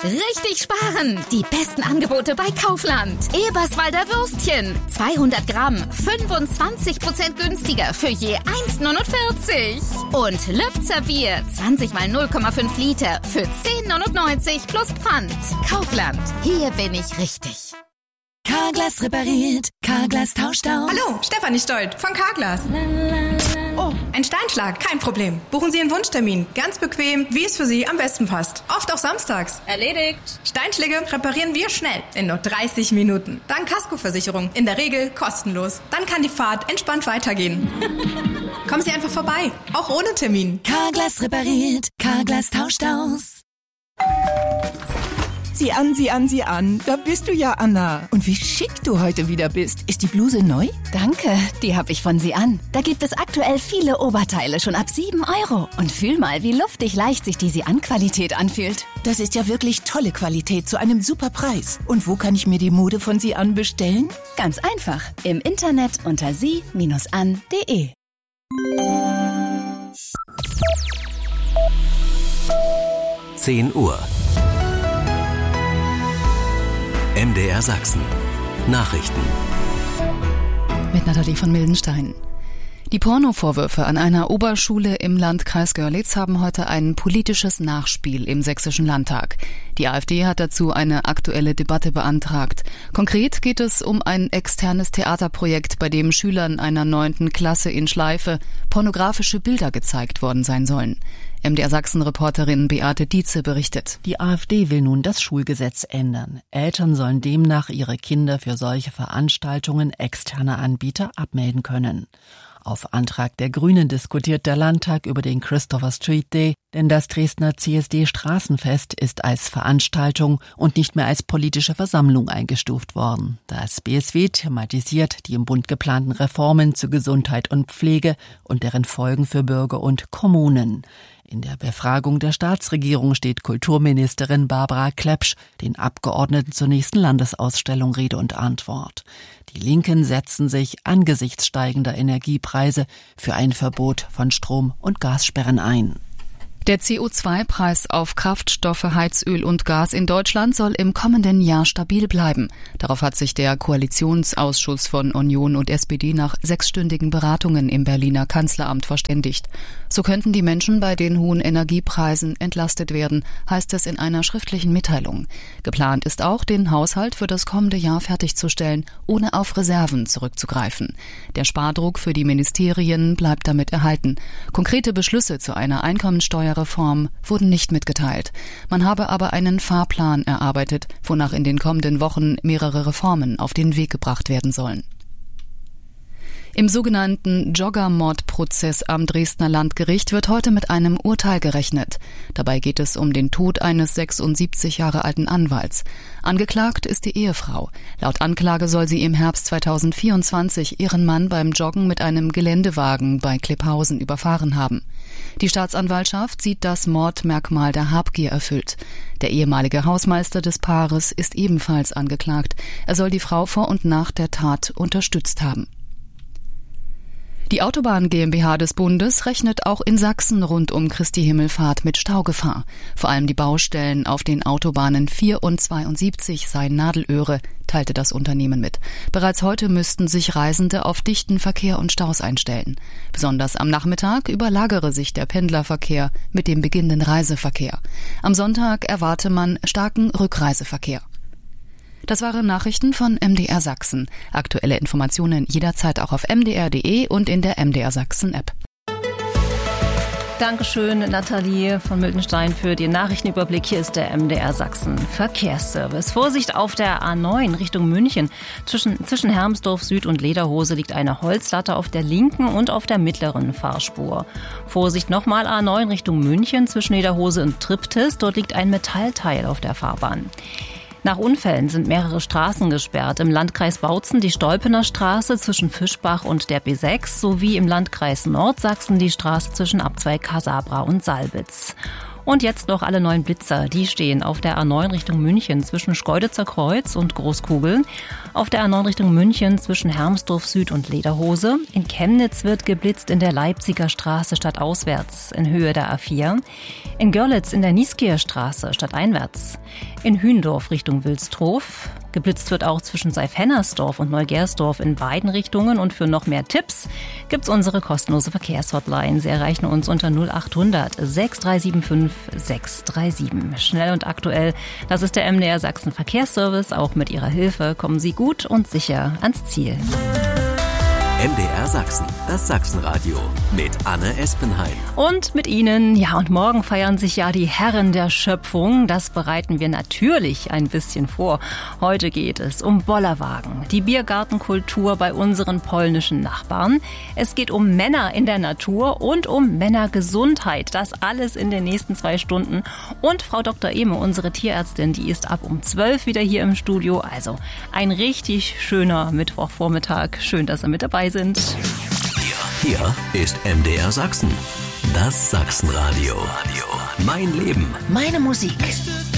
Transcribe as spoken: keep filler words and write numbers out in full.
Richtig sparen! Die besten Angebote bei Kaufland. Eberswalder Würstchen. zweihundert Gramm. fünfundzwanzig Prozent günstiger für je eins Komma neunundvierzig. Und Lübzer Bier. zwanzig mal null Komma fünf Liter für zehn Komma neunundneunzig plus Pfand. Kaufland. Hier bin ich richtig. Carglass repariert. Carglass tauscht aus. Hallo, Stefanie Stolt von Carglass. Oh, ein Steinschlag, kein Problem. Buchen Sie einen Wunschtermin. Ganz bequem, wie es für Sie am besten passt. Oft auch samstags. Erledigt. Steinschläge reparieren wir schnell, in nur dreißig Minuten. Dank Kaskoversicherung, in der Regel kostenlos. Dann kann die Fahrt entspannt weitergehen. Kommen Sie einfach vorbei, auch ohne Termin. Carglass repariert. Carglass tauscht aus. Sieh an, sieh an, sieh an. Da bist du ja, Anna. Und wie schick du heute wieder bist. Ist die Bluse neu? Danke, die habe ich von Sie an. Da gibt es aktuell viele Oberteile schon ab sieben Euro. Und fühl mal, wie luftig leicht sich die Sie an Qualität anfühlt. Das ist ja wirklich tolle Qualität zu einem super Preis. Und wo kann ich mir die Mode von Sie an bestellen? Ganz einfach. Im Internet unter sie Bindestrich an Punkt de. zehn Uhr. M D R Sachsen. Nachrichten. Mit Nathalie von Mildenstein. Die Pornovorwürfe an einer Oberschule im Landkreis Görlitz haben heute ein politisches Nachspiel im Sächsischen Landtag. Die AfD hat dazu eine aktuelle Debatte beantragt. Konkret geht es um ein externes Theaterprojekt, bei dem Schülern einer neunten Klasse in Schleife pornografische Bilder gezeigt worden sein sollen. M D R Sachsen-Reporterin Beate Dietze berichtet. Die AfD will nun das Schulgesetz ändern. Eltern sollen demnach ihre Kinder für solche Veranstaltungen externer Anbieter abmelden können. Auf Antrag der Grünen diskutiert der Landtag über den Christopher Street Day, denn das Dresdner C S D-Straßenfest ist als Veranstaltung und nicht mehr als politische Versammlung eingestuft worden. Das B S W thematisiert die im Bund geplanten Reformen zu Gesundheit und Pflege und deren Folgen für Bürger und Kommunen. In der Befragung der Staatsregierung steht Kulturministerin Barbara Klepsch den Abgeordneten zur nächsten Landesausstellung Rede und Antwort. Die Linken setzen sich angesichts steigender Energiepreise für ein Verbot von Strom- und Gassperren ein. Der C O zwei Preis auf Kraftstoffe, Heizöl und Gas in Deutschland soll im kommenden Jahr stabil bleiben. Darauf hat sich der Koalitionsausschuss von Union und S P D nach sechsstündigen Beratungen im Berliner Kanzleramt verständigt. So könnten die Menschen bei den hohen Energiepreisen entlastet werden, heißt es in einer schriftlichen Mitteilung. Geplant ist auch, den Haushalt für das kommende Jahr fertigzustellen, ohne auf Reserven zurückzugreifen. Der Spardruck für die Ministerien bleibt damit erhalten. Konkrete Beschlüsse zu einer Einkommensteuer Reform wurden nicht mitgeteilt. Man habe aber einen Fahrplan erarbeitet, wonach in den kommenden Wochen mehrere Reformen auf den Weg gebracht werden sollen. Im sogenannten Jogger-Mordprozess am Dresdner Landgericht wird heute mit einem Urteil gerechnet. Dabei geht es um den Tod eines sechsundsiebzig Jahre alten Anwalts. Angeklagt ist die Ehefrau. Laut Anklage soll sie im Herbst zweitausendvierundzwanzig ihren Mann beim Joggen mit einem Geländewagen bei Klipphausen überfahren haben. Die Staatsanwaltschaft sieht das Mordmerkmal der Habgier erfüllt. Der ehemalige Hausmeister des Paares ist ebenfalls angeklagt. Er soll die Frau vor und nach der Tat unterstützt haben. Die Autobahn GmbH des Bundes rechnet auch in Sachsen rund um Christi Himmelfahrt mit Staugefahr. Vor allem die Baustellen auf den Autobahnen vier und zweiundsiebzig seien Nadelöhre, teilte das Unternehmen mit. Bereits heute müssten sich Reisende auf dichten Verkehr und Staus einstellen. Besonders am Nachmittag überlagere sich der Pendlerverkehr mit dem beginnenden Reiseverkehr. Am Sonntag erwarte man starken Rückreiseverkehr. Das waren Nachrichten von M D R Sachsen. Aktuelle Informationen jederzeit auch auf m d r punkt d e und in der M D R Sachsen App. Dankeschön, Nathalie von Mildenstein, für den Nachrichtenüberblick. Hier ist der M D R Sachsen Verkehrsservice. Vorsicht auf der A neun Richtung München. Zwischen, zwischen Hermsdorf Süd und Lederhose liegt eine Holzlatte auf der linken und auf der mittleren Fahrspur. Vorsicht nochmal A neun Richtung München zwischen Lederhose und Triptis. Dort liegt ein Metallteil auf der Fahrbahn. Nach Unfällen sind mehrere Straßen gesperrt. Im Landkreis Bautzen die Stolpener Straße zwischen Fischbach und der B sechs sowie im Landkreis Nordsachsen die Straße zwischen Abzweig Casabra und Salbitz. Und jetzt noch alle neuen Blitzer. Die stehen auf der A neun Richtung München zwischen Schkeuditzer Kreuz und Großkugel. Auf der A neun Richtung München zwischen Hermsdorf Süd und Lederhose. In Chemnitz wird geblitzt in der Leipziger Straße stadtauswärts in Höhe der A vier. In Görlitz in der Nieskircher Straße stadteinwärts. In Hündorf Richtung Wilstrow. Geblitzt wird auch zwischen Seif-Hennersdorf und Neugersdorf in beiden Richtungen. Und für noch mehr Tipps gibt's unsere kostenlose Verkehrshotline. Sie erreichen uns unter null acht hundert sechs drei sieben fünf sechs drei sieben. Schnell und aktuell, das ist der M D R Sachsen Verkehrsservice. Auch mit Ihrer Hilfe kommen Sie gut und sicher ans Ziel. M D R Sachsen, das Sachsenradio mit Anne Espenheim. Und mit Ihnen, ja, und morgen feiern sich ja die Herren der Schöpfung. Das bereiten wir natürlich ein bisschen vor. Heute geht es um Bollerwagen, die Biergartenkultur bei unseren polnischen Nachbarn. Es geht um Männer in der Natur und um Männergesundheit. Das alles in den nächsten zwei Stunden. Und Frau Doktor Ehme, unsere Tierärztin, die ist ab um zwölf wieder hier im Studio. Also ein richtig schöner Mittwochvormittag. Schön, dass Sie mit dabei sind. Hier, hier ist M D R Sachsen, das Sachsenradio. Mein Leben, Meine Musik.